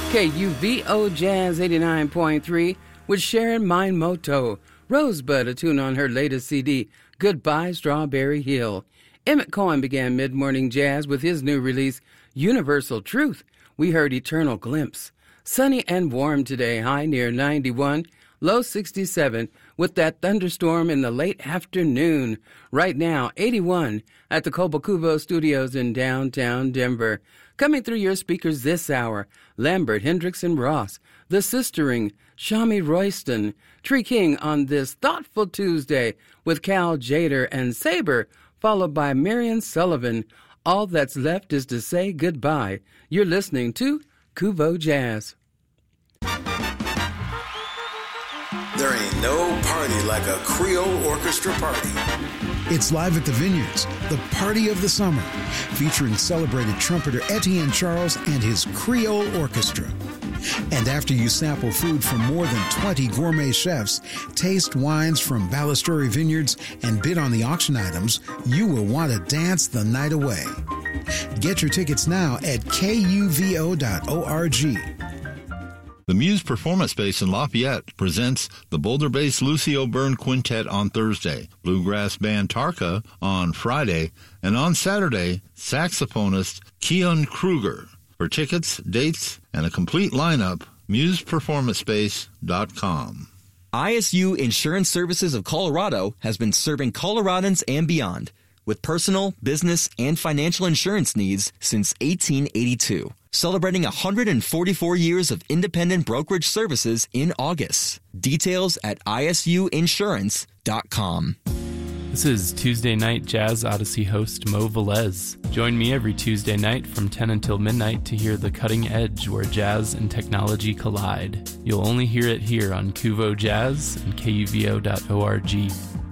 KUVO Jazz 89.3 with Sharon Mindmoto. Rosebud, a tune on her latest CD, Goodbye Strawberry Hill. Emmett Cohen began mid-morning jazz with his new release, Universal Truth. We heard Eternal Glimpse. Sunny and warm today, high near 91, low 67, with that thunderstorm in the late afternoon. Right now, 81 at the Cobo Studios in downtown Denver. Coming through your speakers this hour, Lambert, Hendricks, and Ross, The Sistering, Shami Royston, Tree King on this thoughtful Tuesday with Cal Jader and Saber, followed by Marion Sullivan. All that's left is to say goodbye. You're listening to Kuvo Jazz. There ain't no party like a Creole orchestra party. It's live at the Vineyards, the party of the summer, featuring celebrated trumpeter Etienne Charles and his Creole Orchestra. And after you sample food from more than 20 gourmet chefs, taste wines from Ballasturi Vineyards, and bid on the auction items, you will want to dance the night away. Get your tickets now at kuvo.org. The Muse Performance Space in Lafayette presents the Boulder-based Lucio Byrne Quintet on Thursday, bluegrass band Tarka on Friday, and on Saturday, saxophonist Keon Kruger. For tickets, dates, and a complete lineup, museperformancespace.com. ISU Insurance Services of Colorado has been serving Coloradans and beyond with personal, business, and financial insurance needs since 1882. Celebrating 144 years of independent brokerage services in August. Details at isuinsurance.com. This is Tuesday Night Jazz Odyssey host Mo Velez. Join me every Tuesday night from 10 until midnight to hear the cutting edge where jazz and technology collide. You'll only hear it here on Kuvo Jazz and KUVO.org.